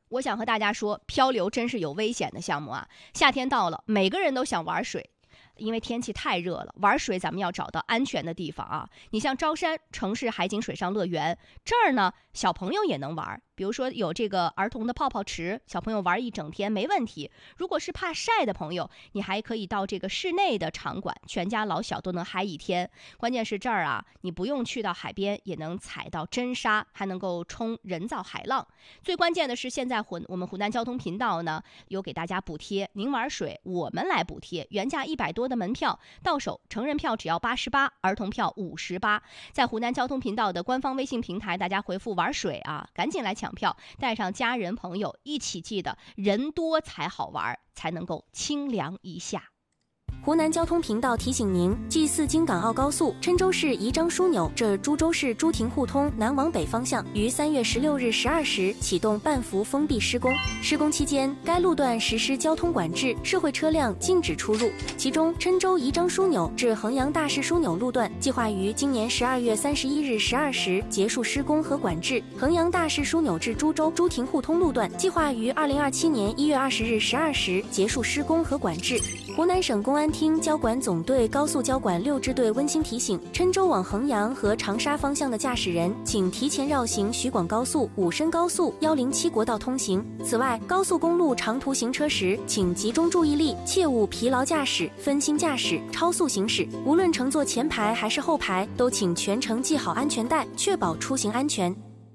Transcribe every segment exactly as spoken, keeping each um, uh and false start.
我想和大家说，漂流真是有危险的项目啊！夏天到了，每个人都想玩水，因为天气太热了，玩水咱们要找到安全的地方啊。你像招山城市海景水上乐园，这儿呢小朋友也能玩，比如说有这个儿童的泡泡池，小朋友玩一整天没问题。如果是怕晒的朋友，你还可以到这个室内的场馆，全家老小都能嗨一天。关键是这儿啊，你不用去到海边，也能踩到真沙，还能够冲人造海浪。最关键的是，现在湖我们湖南交通频道呢有给大家补贴，您玩水我们来补贴，原价一百多的门票到手，成人票只要八十八，儿童票五十八。在湖南交通频道的官方微信平台，大家回复玩水啊，赶紧来抢票，带上家人朋友一起，记得人多才好玩，才能够清凉一下。 湖南交通频道提醒您，继四京港澳高速郴州市宜章枢纽至株洲市朱亭互通南往北方向于三月十六日十二时启动半幅封闭施工。施工期间，该路段实施交通管制，社会车辆禁止出入。其中，郴州宜章枢纽至衡阳大市枢纽路段计划于今年十二月三十一日十二时结束施工和管制；衡阳大市枢纽至株洲朱亭互通路段计划于二零二七年一月二十日十二时结束施工和管制。湖南省公安厅交管总队高速交管六支队温馨提醒：郴州往衡阳和长沙方向的驾驶人，请提前绕行徐广高速、武深高速、一零七国道通行。此外，高速公路长途行车时，请集中注意力，切勿疲劳驾驶、分心驾驶、超速行驶。无论乘坐前排还是后排，都请全程系好安全带，确保出行安全。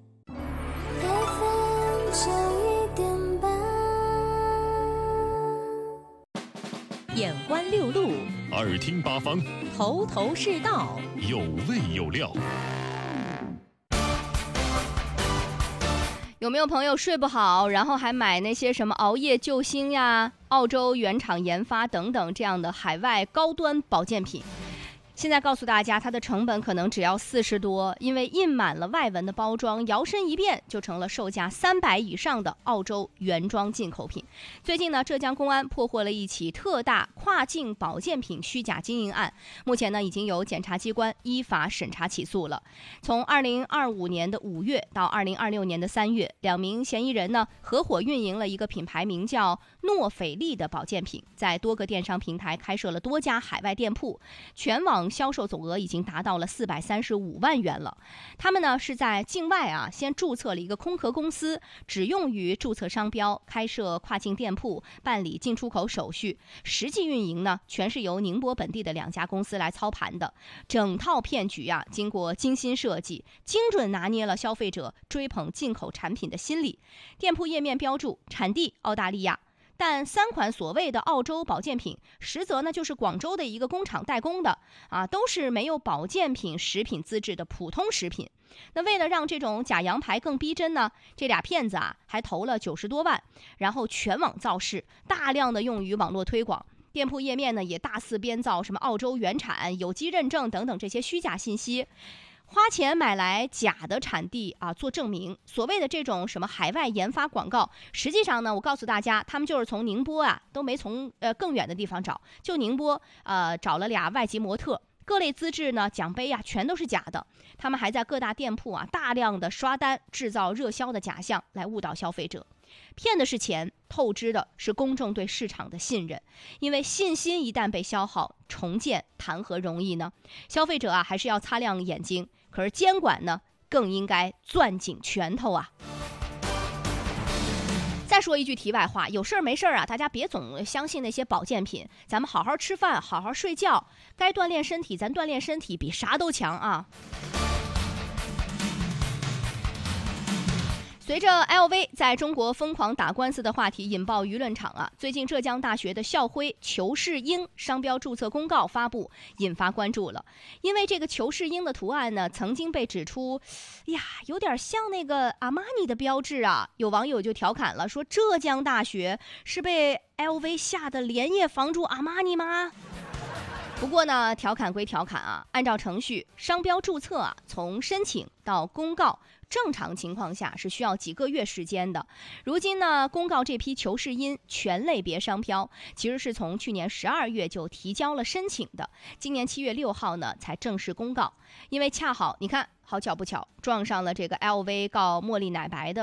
眼观六路， 耳听八方， 头头是道， 有味有料。 有没有朋友睡不好，然后还买那些什么熬夜救星呀、澳洲原厂研发等等这样的海外高端保健品？现在告诉大家，它的成本可能只要四十多，因为印满了外文的包装，摇身一变就成了售价三百以上的澳洲原装进口品。最近呢，浙江公安破获了一起特大跨境保健品虚假经营案，目前呢已经有检察机关依法审查起诉了。从二零二五年的五月到二零二六年的三月，两名嫌疑人呢合伙运营了一个品牌名叫诺斐丽的保健品，在多个电商平台开设了多家海外店铺，全网销售总额已经达到了四百三十五万元了。他们呢是在境外啊先注册了一个空壳公司，只用于注册商标、开设跨境店铺、办理进出口手续，实际运营呢全是由宁波本地的两家公司来操盘的。整套骗局啊经过精心设计，精准拿捏了消费者追捧进口产品的心理。店铺页面标注产地澳大利亚，但三款所谓的澳洲保健品，实则呢就是广州的一个工厂代工的啊，都是没有保健品食品资质的普通食品。那为了让这种假洋牌更逼真呢，这俩骗子啊还投了九十多万，然后全网造势，大量的用于网络推广。店铺页面呢也大肆编造什么澳洲原产、有机认证等等这些虚假信息。花钱买来假的产地啊做证明，所谓的这种什么海外研发广告，实际上呢我告诉大家，他们就是从宁波啊都没从呃更远的地方找，就宁波呃找了俩外籍模特，各类资质呢奖杯啊全都是假的。他们还在各大店铺啊大量的刷单，制造热销的假象来误导消费者。骗的是钱，透支的是公众对市场的信任，因为信心一旦被消耗，重建谈何容易呢？消费者啊还是要擦亮眼睛，可是监管呢更应该攥紧拳头啊。再说一句题外话，有事儿没事儿啊，大家别总相信那些保健品，咱们好好吃饭，好好睡觉，该锻炼身体咱锻炼身体，比啥都强啊。随着 L V 在中国疯狂打官司的话题引爆舆论场啊，最近浙江大学的校徽裘世英商标注册公告发布，引发关注了。因为这个裘世英的图案呢，曾经被指出，呀，有点像那个阿玛尼的标志啊。有网友就调侃了，说浙江大学是被 L V 吓得连夜防住阿玛尼吗？不过呢，调侃归调侃啊，按照程序，商标注册啊，从申请到公告，正常情况下是需要几个月时间的。如今呢，公告这批裘世英全类别商标，其实是从去年十二月就提交了申请的，今年七月六号呢才正式公告。因为恰好你看，好巧不巧，撞上了这个 L V 告茉莉奶白的